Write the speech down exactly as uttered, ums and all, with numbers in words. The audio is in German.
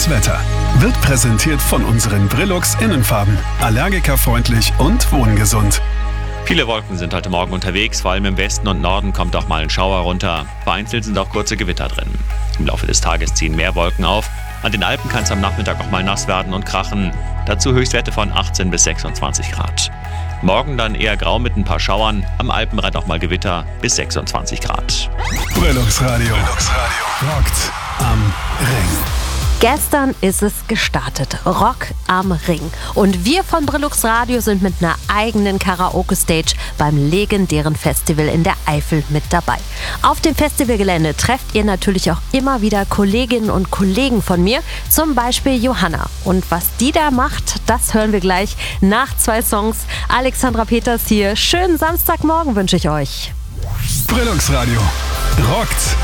Das Wetter wird präsentiert von unseren Brillux Innenfarben. Allergikerfreundlich und wohngesund. Viele Wolken sind heute Morgen unterwegs, vor allem im Westen und Norden kommt auch mal ein Schauer runter. Vereinzelt sind auch kurze Gewitter drin. Im Laufe des Tages ziehen mehr Wolken auf. An den Alpen kann es am Nachmittag auch mal nass werden und krachen. Dazu Höchstwerte von achtzehn bis sechsundzwanzig Grad. Morgen dann eher grau mit ein paar Schauern. Am Alpenrand auch mal Gewitter bis sechsundzwanzig Grad. Brillux Radio. Brillux Radio. Rockt am Ring. Gestern ist es gestartet, Rock am Ring. Und wir von Brillux Radio sind mit einer eigenen Karaoke-Stage beim legendären Festival in der Eifel mit dabei. Auf dem Festivalgelände trefft ihr natürlich auch immer wieder Kolleginnen und Kollegen von mir, zum Beispiel Johanna. Und was die da macht, das hören wir gleich nach zwei Songs. Alexandra Peters hier. Schönen Samstagmorgen wünsche ich euch. Brillux Radio. Rockt